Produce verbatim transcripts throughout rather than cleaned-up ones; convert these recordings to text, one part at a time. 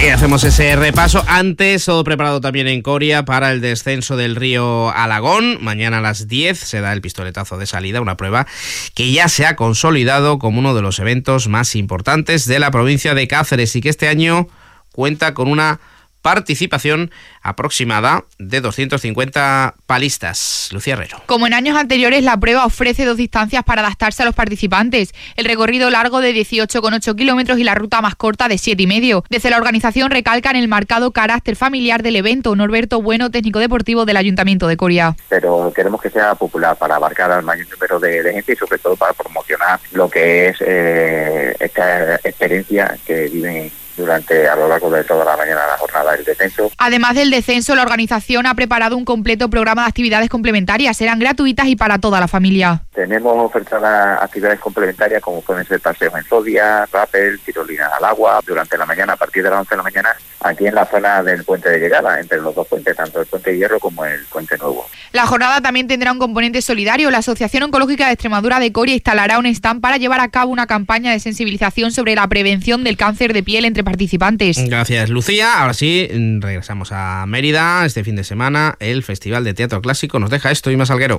Y hacemos ese repaso. Antes, todo preparado también en Coria para el descenso del río Alagón. Mañana a las diez se da el pistoletazo de salida, una prueba que ya se ha consolidado como uno de los eventos más importantes de la provincia de Cáceres y que este año cuenta con una participación aproximada de doscientos cincuenta palistas. Lucía Herrero. Como en años anteriores, la prueba ofrece dos distancias para adaptarse a los participantes. El recorrido largo de dieciocho coma ocho kilómetros y la ruta más corta de siete y medio. Desde la organización recalcan el marcado carácter familiar del evento. Norberto Bueno, técnico deportivo del Ayuntamiento de Coria. Pero queremos que sea popular para abarcar al mayor número de, de gente y sobre todo para promocionar lo que es eh, esta experiencia que viven durante a lo largo de toda la mañana la jornada del descenso. Además del descenso, la organización ha preparado un completo programa de actividades complementarias. Serán gratuitas y para toda la familia. Tenemos ofertadas actividades complementarias como pueden ser paseos en Zodia, rappel, tirolinas al agua durante la mañana a partir de las once de la mañana aquí en la zona del puente de llegada, entre los dos puentes, tanto el puente de Hierro como el puente nuevo. La jornada también tendrá un componente solidario. La Asociación Oncológica de Extremadura de Coria instalará un stand para llevar a cabo una campaña de sensibilización sobre la prevención del cáncer de piel entre participantes. Gracias, Lucía. Ahora sí, regresamos a Mérida. Este fin de semana el Festival de Teatro Clásico nos deja esto y más Salguero.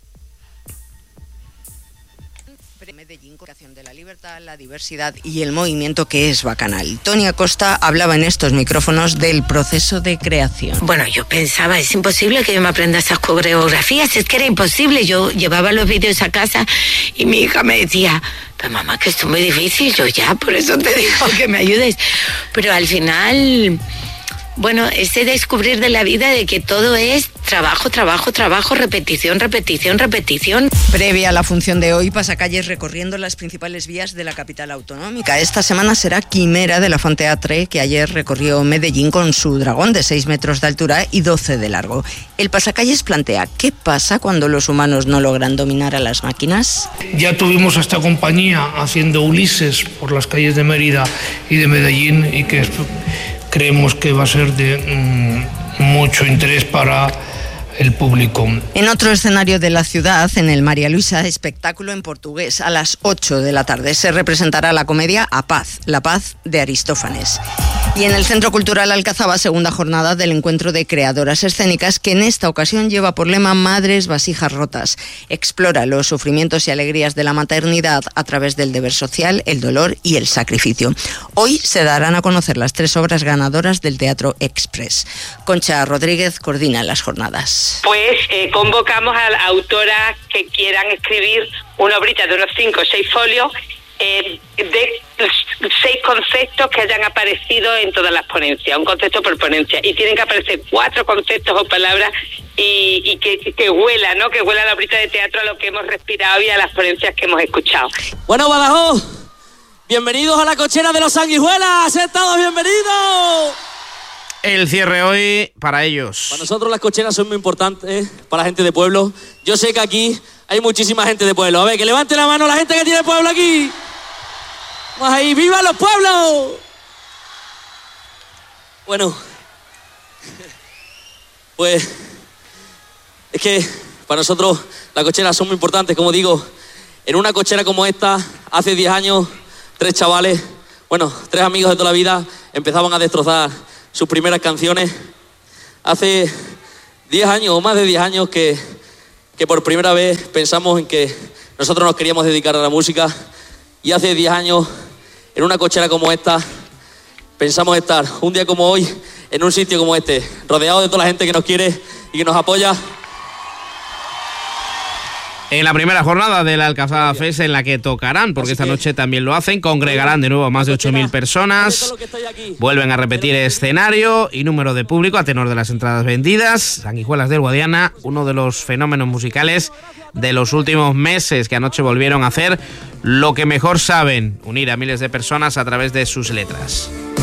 Medellín, de la libertad, la diversidad y el movimiento que es bacanal. Tony Acosta hablaba en estos micrófonos del proceso de creación. Bueno, yo pensaba, es imposible que yo me aprenda esas coreografías, es que era imposible. Yo llevaba los vídeos a casa y mi hija me decía, pero mamá, que esto es muy difícil. Yo ya, por eso te digo que me ayudes. Pero al final, bueno, ese descubrir de la vida de que todo es trabajo, trabajo, trabajo, repetición, repetición, repetición. Previa a la función de hoy, pasacalles recorriendo las principales vías de la capital autonómica. Esta semana será Quimera de la Fonteatre, que ayer recorrió Medellín con su dragón de seis metros de altura y doce de largo. El pasacalles plantea, ¿qué pasa cuando los humanos no logran dominar a las máquinas? Ya tuvimos a esta compañía haciendo Ulises por las calles de Mérida y de Medellín y que creemos que va a ser de mmm, mucho interés para el público. En otro escenario de la ciudad, en el María Luisa, espectáculo en portugués, a las ocho de la tarde se representará la comedia A Paz, la paz de Aristófanes. Y en el Centro Cultural Alcazaba, segunda jornada del encuentro de creadoras escénicas, que en esta ocasión lleva por lema Madres Vasijas Rotas. Explora los sufrimientos y alegrías de la maternidad a través del deber social, el dolor y el sacrificio. Hoy se darán a conocer las tres obras ganadoras del Teatro Express. Concha Rodríguez coordina las jornadas. Pues eh, convocamos a autoras que quieran escribir una obrita de unos cinco o seis folios eh, de seis conceptos que hayan aparecido en todas las ponencias, un concepto por ponencia, y tienen que aparecer cuatro conceptos o palabras y, y que, que huela, ¿no? Que huela la obrita de teatro a lo que hemos respirado y a las ponencias que hemos escuchado. Bueno, Badajoz, bienvenidos a la cochera de los Sanguijuelas, ¡sed todos bienvenidos! El cierre hoy para ellos. Para nosotros las cocheras son muy importantes para la gente de pueblo. Yo sé que aquí hay muchísima gente de pueblo. A ver, que levante la mano la gente que tiene pueblo aquí. Vamos ahí, ¡viva los pueblos! Bueno, pues es que para nosotros las cocheras son muy importantes. Como digo, en una cochera como esta, hace diez años, tres chavales, bueno, tres amigos de toda la vida, empezaban a destrozar sus primeras canciones. Hace diez años o más de diez años que, que por primera vez pensamos en que nosotros nos queríamos dedicar a la música, y hace diez años en una cochera como esta pensamos estar un día como hoy en un sitio como este, rodeado de toda la gente que nos quiere y que nos apoya. En la primera jornada del Alcazaba Fest, en la que tocarán, porque esta noche también lo hacen, congregarán de nuevo a más de ocho mil personas, vuelven a repetir escenario y número de público a tenor de las entradas vendidas. Sanguijuelas del Guadiana, uno de los fenómenos musicales de los últimos meses, que anoche volvieron a hacer lo que mejor saben, unir a miles de personas a través de sus letras.